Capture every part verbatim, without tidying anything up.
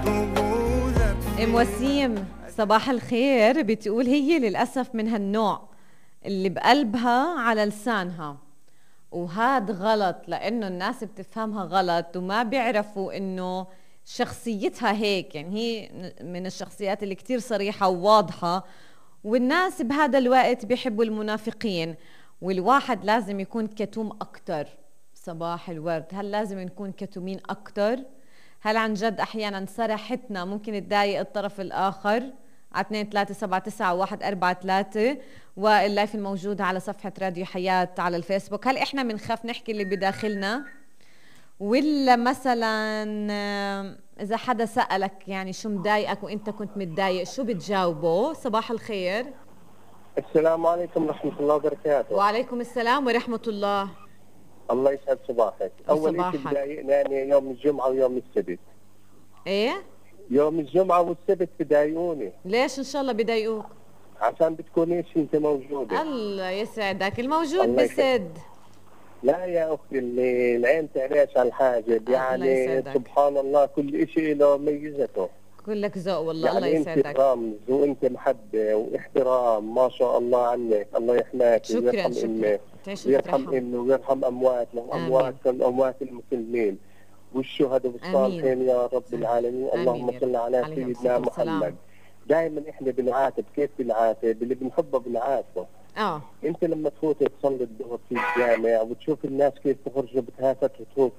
ام وسيم صباح الخير، بتقول هي للأسف من هالنوع اللي بقلبها على لسانها، وهاد غلط لأنه الناس بتفهمها غلط وما بيعرفوا إنه شخصيتها هيك. يعني هي من الشخصيات اللي كتير صريحة وواضحة، والناس بهذا الوقت بيحبوا المنافقين، والواحد لازم يكون كتوم أكتر. صباح الورد، هل لازم نكون كتومين أكتر؟ هل عن جد أحيانا صراحتنا ممكن تضايق الطرف الآخر؟ على اثنين ثلاثة سبعة تسعة واحد أربعة ثلاثة، واللايف الموجود على صفحة راديو حياة على الفيسبوك. هل إحنا بنخاف نحكي اللي بداخلنا؟ ولا مثلا آه، إذا حدا سألك يعني شو مضايقك وإنت كنت متضايق، شو بتجاوبه؟ صباح الخير. السلام عليكم ورحمة الله وبركاته. وعليكم السلام ورحمة الله. الله يسعد صباحك. أول شيء وصباحك. بضايقنا يعني يوم الجمعة ويوم السبت. إيه؟ يوم الجمعة والسبت بضايقوني. ليش إن شاء الله بضايقوك؟ عشان بتكونيش أنت موجودة. الله يسعدك، الموجود الله يسعدك. بسد. لا يا أختي، اللي العين تعريش على الحاجب، الله يعني يسعدك. سبحان الله كل شيء له ميزته. كلك ذوق والله. يعني الله أنت يسعدك. رمز وأنت محبة واحترام، ما شاء الله عنك. الله يحماك شكرا ويرحم شكرا. أمك تعيش ويرحم وتترحم. أمه ويرحم أمواتنا وأموات أموات المسلمين والشهداء والصالحين يا رب العالمين. اللهم صل على سيدنا محمد. دائما احنا بنعاتب، كيف بنعاتب؟ اللي بنحبه بنعاتبه. اه انت لما تفوت تصلي الظهر في الجامع وتشوف الناس كيف تخرجوا بتهافت وتروح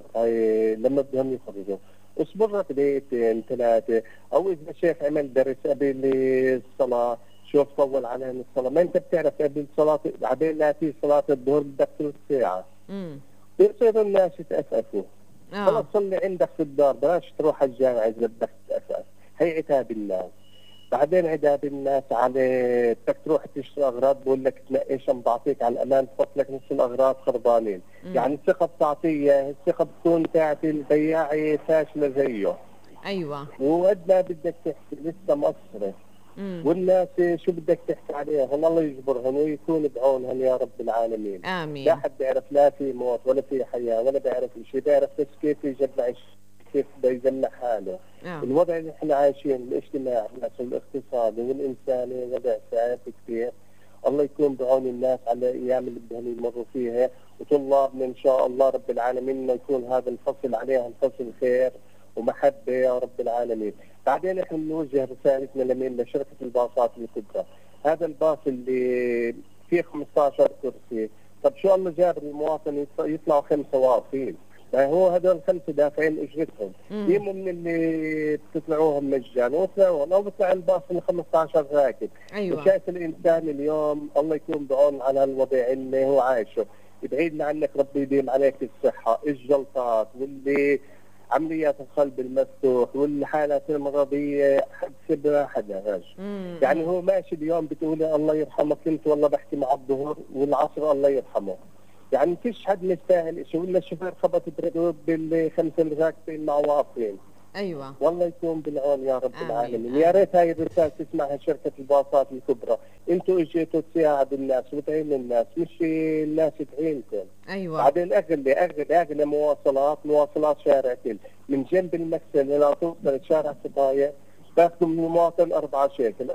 لما بدهم يخرجوا، اصبر دقيقتين ثلاثه، او اذا الشيخ عمل درس قبل الصلاه شوف طول عليهم الصلاه. ما انت بتعرف قبل الصلاه عبين لا في صلاه الظهر بدك ثلث ساعه. امم بيصير الناس يتأسفوا. اه خلص صلي عندك في الدار، بلاش تروح الجامعة إذا بدك تتأسف. هي عتاب الناس. بعدين عتاب الناس على بدك تروح تشتري أغراض، بقول لك تنقيش عم بعطيك على الأمان تحط لك نص الأغراض خربانين. مم. يعني الثقة بتعطيها، الثقة بتكون تاعت البياعة فاشلة زيه. ايوه. وقد ما بدك تحكي لسه مقصرة. امم والناس شو بدك تحكي عليهم؟ الله يجبرهم ويكون بعونهم يا رب العالمين. امين. لا حد بيعرف لا في موت ولا في حياه ولا بيعرف شيء، بيعرف بس كيف يجمع كيف بده يجمع حاله. آه. الوضع اللي احنا عايشين الاجتماعي والاقتصادي والانساني وضع صعب كثير. الله يكون بعون الناس على الايام اللي بدهم يمروا فيها، وطلابنا ان شاء الله رب العالمين انه يكون هذا الفصل عليهم فصل خير ومحبه يا رب العالمين. بعدين احنا بنوجه رسالتنا لمين؟ لشركه الباصات الكبرى. هذا الباص اللي فيه خمسة عشر كرسي، طب شو الله جاب المواطن يطلعوا خمسه واقفين؟ هو هذول الخمسه دافعين اجرتهم، يموا من اللي بتطلعوهم مجانا وطلعوا، او بيطلع الباص من خمسة عشر راكب. ايوه. شايف الانسان اليوم الله يكون بعون على الوضع اللي هو عايشه. بعيدنا عنك ربي يديم عليك الصحه، الجلطات واللي عمليات القلب المفتوح والحالات المرضيه حد بلا حدا هاج. يعني هو ماشي اليوم بتقول الله يرحمك، كنت والله بحكي مع الظهر والعصر الله يرحمه. يعني فيش حد مستاهل شيء، ولا الشوفير خبط برجله بالخمسه اللي راكبين مع واقفين. ايوه. والله يكون بالعون يا رب آمين. العالمين. يا ريت هاي الرساله تسمعها شركه الباصات الكبرى. انتوا اجيتوا تساعدوا الناس وتعينوا الناس، مش الناس تعينكم. ايوه. بعدين اغلى اغلى اغلى مواصلات مواصلات شارع كل من جنب المكسل الى توصل شارع سبايا، باخذوا من المواطن أربعة شيكل.